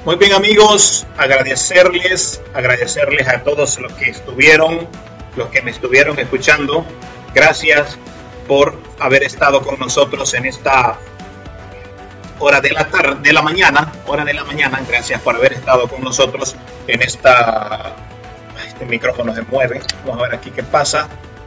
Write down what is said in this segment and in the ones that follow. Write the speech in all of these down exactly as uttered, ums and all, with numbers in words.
Muy bien, amigos, agradecerles, agradecerles a todos los que estuvieron, los que me estuvieron escuchando. Gracias por haber estado con nosotros en esta hora de la tarde, de la mañana, hora de la mañana. Gracias por haber estado con nosotros en esta... Este micrófono se mueve. Vamos a ver aquí qué pasa.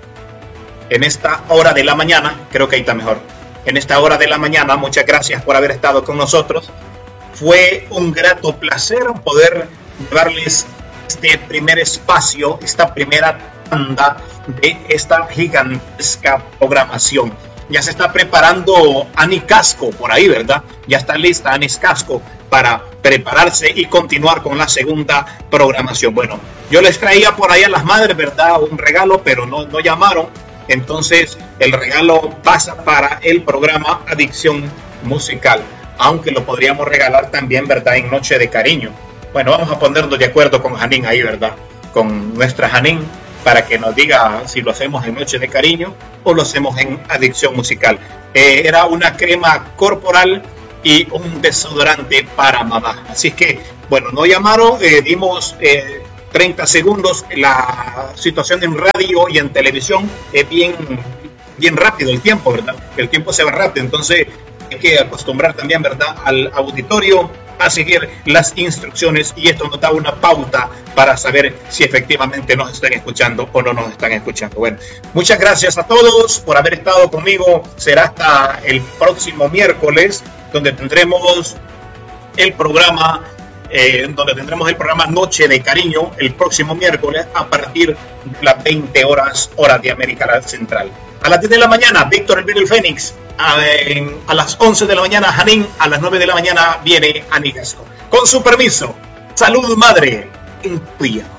En esta hora de la mañana, creo que ahí está mejor. En esta hora de la mañana, muchas gracias por haber estado con nosotros. Fue un grato placer poder llevarles este primer espacio, esta primera tanda de esta gigantesca programación. Ya se está preparando Ani Casco por ahí, ¿verdad? Ya está lista Ani Casco para prepararse y continuar con la segunda programación. Bueno, yo les traía por ahí a las madres, ¿verdad? Un regalo, pero no, no llamaron. Entonces el regalo pasa para el programa Adicción Musical, aunque lo podríamos regalar también, ¿verdad?, en Noche de Cariño. Bueno, vamos a ponernos de acuerdo con Janine ahí, ¿verdad? Con nuestra Janine, para que nos diga si lo hacemos en Noche de Cariño o lo hacemos en Adicción Musical. Eh, era una crema corporal y un desodorante para mamá. Así que, bueno, no llamaron, eh, dimos... Eh, treinta segundos. La situación en radio y en televisión es bien, bien rápido el tiempo, ¿verdad? El tiempo se va rápido, entonces hay que acostumbrar también, ¿verdad?, al auditorio a seguir las instrucciones, y esto nos da una pauta para saber si efectivamente nos están escuchando o no nos están escuchando. Bueno, muchas gracias a todos por haber estado conmigo. Será hasta el próximo miércoles, donde tendremos el programa Eh, donde tendremos el programa Noche de Cariño el próximo miércoles a partir de las veinte horas, hora de América Central. A las diez de la mañana, Víctor El el Fénix. A, eh, a las once de la mañana, Janine. A las nueve de la mañana viene Ani Casco. Con su permiso, salud madre en tuya.